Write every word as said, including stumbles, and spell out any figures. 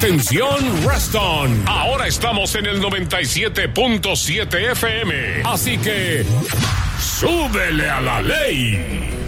Atención, Reston. Ahora estamos en el noventa y siete punto siete F M. Así que, súbele a la ley.